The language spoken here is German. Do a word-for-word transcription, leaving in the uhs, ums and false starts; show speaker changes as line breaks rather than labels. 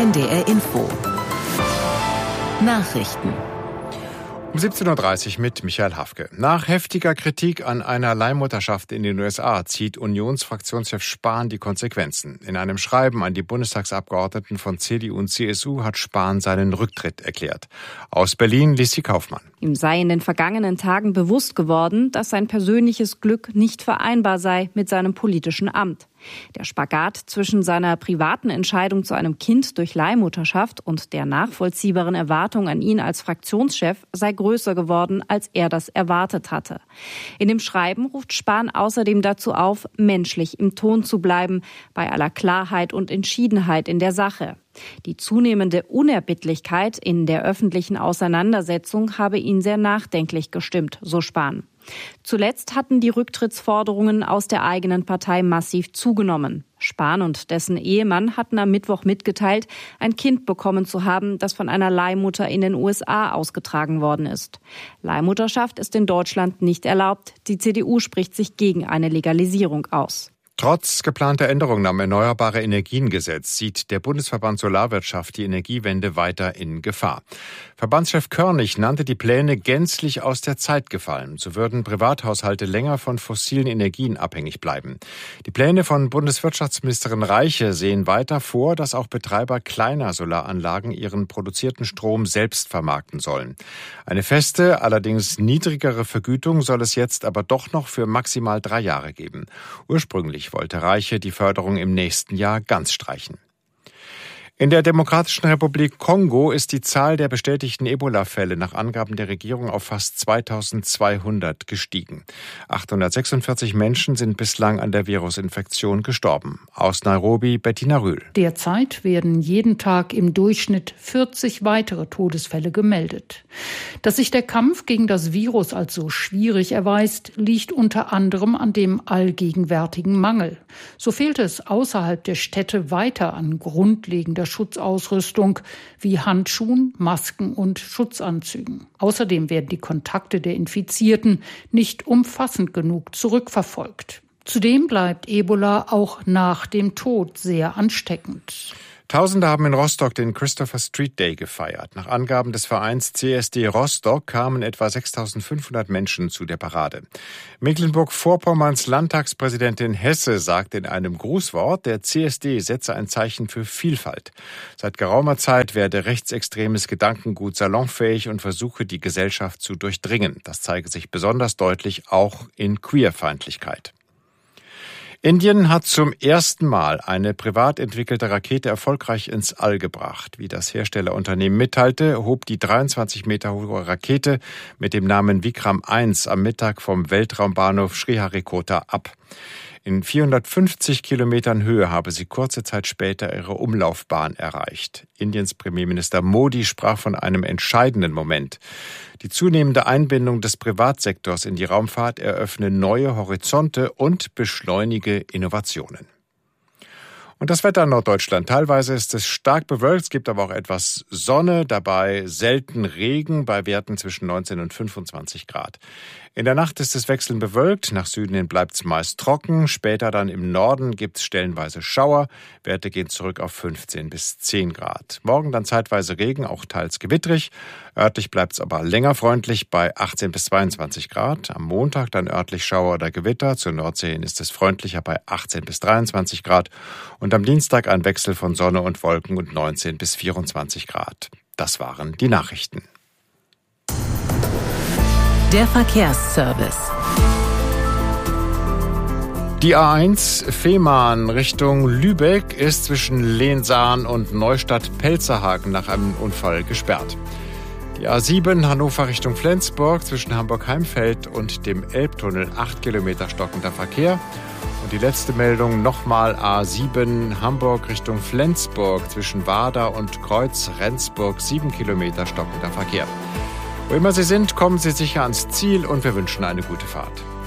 N D R Info. Nachrichten.
Um siebzehn Uhr dreißig mit Michael Hafke. Nach heftiger Kritik an einer Leihmutterschaft in den U S A zieht Unionsfraktionschef Spahn die Konsequenzen. In einem Schreiben an die Bundestagsabgeordneten von C D U und C S U hat Spahn seinen Rücktritt erklärt. Aus Berlin Lissi Kaufmann.
Ihm sei in den vergangenen Tagen bewusst geworden, dass sein persönliches Glück nicht vereinbar sei mit seinem politischen Amt. Der Spagat zwischen seiner privaten Entscheidung zu einem Kind durch Leihmutterschaft und der nachvollziehbaren Erwartung an ihn als Fraktionschef sei größer geworden, als er das erwartet hatte. In dem Schreiben ruft Spahn außerdem dazu auf, menschlich im Ton zu bleiben, bei aller Klarheit und Entschiedenheit in der Sache. Die zunehmende Unerbittlichkeit in der öffentlichen Auseinandersetzung habe ihn sehr nachdenklich gestimmt, so Spahn. Zuletzt hatten die Rücktrittsforderungen aus der eigenen Partei massiv zugenommen. Spahn und dessen Ehemann hatten am Mittwoch mitgeteilt, ein Kind bekommen zu haben, das von einer Leihmutter in den U S A ausgetragen worden ist. Leihmutterschaft ist in Deutschland nicht erlaubt. Die C D U spricht sich gegen eine Legalisierung aus.
Trotz geplanter Änderungen am Erneuerbare Energien-Gesetz sieht der Bundesverband Solarwirtschaft die Energiewende weiter in Gefahr. Verbandschef Körnig nannte die Pläne gänzlich aus der Zeit gefallen. So würden Privathaushalte länger von fossilen Energien abhängig bleiben. Die Pläne von Bundeswirtschaftsministerin Reiche sehen weiter vor, dass auch Betreiber kleiner Solaranlagen ihren produzierten Strom selbst vermarkten sollen. Eine feste, allerdings niedrigere Vergütung soll es jetzt aber doch noch für maximal drei Jahre geben. Ursprünglich wollte Reiche die Förderung im nächsten Jahr ganz streichen. In der Demokratischen Republik Kongo ist die Zahl der bestätigten Ebola-Fälle nach Angaben der Regierung auf fast zweitausendzweihundert gestiegen. achthundertsechsundvierzig Menschen sind bislang an der Virusinfektion gestorben. Aus Nairobi Bettina Rühl.
Derzeit werden jeden Tag im Durchschnitt vierzig weitere Todesfälle gemeldet. Dass sich der Kampf gegen das Virus als so schwierig erweist, liegt unter anderem an dem allgegenwärtigen Mangel. So fehlt es außerhalb der Städte weiter an grundlegender Schutzausrüstung wie Handschuhen, Masken und Schutzanzügen. Außerdem werden die Kontakte der Infizierten nicht umfassend genug zurückverfolgt. Zudem bleibt Ebola auch nach dem Tod sehr ansteckend.
Tausende haben in Rostock den Christopher Street Day gefeiert. Nach Angaben des Vereins C S D Rostock kamen etwa sechstausendfünfhundert Menschen zu der Parade. Mecklenburg-Vorpommerns Landtagspräsidentin Hesse sagte in einem Grußwort, der C S D setze ein Zeichen für Vielfalt. Seit geraumer Zeit werde rechtsextremes Gedankengut salonfähig und versuche, die Gesellschaft zu durchdringen. Das zeige sich besonders deutlich auch in Queerfeindlichkeit. Indien hat zum ersten Mal eine privat entwickelte Rakete erfolgreich ins All gebracht. Wie das Herstellerunternehmen mitteilte, hob die dreiundzwanzig Meter hohe Rakete mit dem Namen Vikram eins am Mittag vom Weltraumbahnhof Sriharikota ab. In vierhundertfünfzig Kilometern Höhe habe sie kurze Zeit später ihre Umlaufbahn erreicht. Indiens Premierminister Modi sprach von einem entscheidenden Moment. Die zunehmende Einbindung des Privatsektors in die Raumfahrt eröffne neue Horizonte und beschleunige Innovationen. Und das Wetter in Norddeutschland. Teilweise ist es stark bewölkt, es gibt aber auch etwas Sonne, dabei selten Regen bei Werten zwischen neunzehn und fünfundzwanzig Grad. In der Nacht ist es wechselnd bewölkt, nach Süden hin bleibt es meist trocken, später dann im Norden gibt es stellenweise Schauer, Werte gehen zurück auf fünfzehn bis zehn Grad. Morgen dann zeitweise Regen, auch teils gewittrig, örtlich bleibt es aber länger freundlich bei achtzehn bis zweiundzwanzig Grad. Am Montag dann örtlich Schauer oder Gewitter, zur Nordsee hin ist es freundlicher bei achtzehn bis dreiundzwanzig Grad und am Dienstag ein Wechsel von Sonne und Wolken und neunzehn bis vierundzwanzig Grad. Das waren die Nachrichten.
Der Verkehrsservice.
Die A eins Fehmarn Richtung Lübeck ist zwischen Lehnsahn und Neustadt-Pelzerhagen nach einem Unfall gesperrt. Die A sieben Hannover Richtung Flensburg zwischen Hamburg-Heimfeld und dem Elbtunnel acht Kilometer stockender Verkehr. Und die letzte Meldung nochmal A sieben Hamburg Richtung Flensburg zwischen Wader und Kreuz-Rendsburg sieben Kilometer stockender Verkehr. Wo immer Sie sind, kommen Sie sicher ans Ziel und wir wünschen eine gute Fahrt.